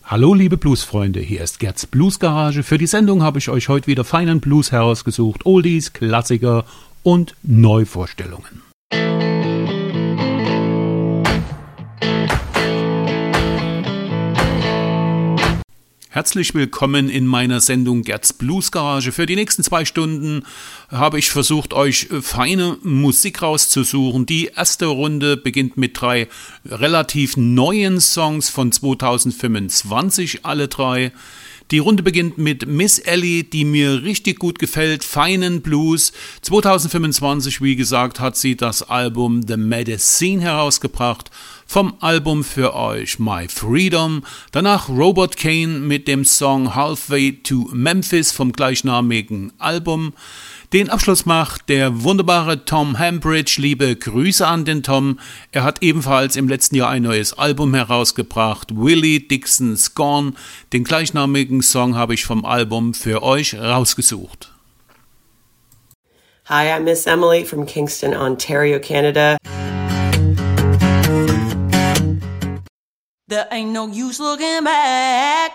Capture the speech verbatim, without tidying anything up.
Hallo liebe Bluesfreunde, hier ist Gerds Bluesgarage. Für die Sendung habe ich euch heute wieder feinen Blues herausgesucht, Oldies, Klassiker und Neuvorstellungen. Herzlich willkommen in meiner Sendung Gerds Bluesgarage. Für die nächsten zwei Stunden habe ich versucht, euch feine Musik rauszusuchen. Die erste Runde beginnt mit drei relativ neuen Songs von zweitausendfünfundzwanzig, alle drei. Die Runde beginnt mit Miss Ellie, die mir richtig gut gefällt, feinen Blues. zweitausendfünfundzwanzig, wie gesagt, hat sie das Album The Medicine herausgebracht. Vom Album für euch My Freedom. Danach Robert Kane mit dem Song Halfway to Memphis vom gleichnamigen Album. Den Abschluss macht der wunderbare Tom Hambridge. Liebe Grüße an den Tom. Er hat ebenfalls im letzten Jahr ein neues Album herausgebracht, Willie Dixon's Gone. Den gleichnamigen Song habe ich vom Album für euch rausgesucht. Hi, I'm Miss Emily from Kingston, Ontario, Canada. There ain't no use looking back.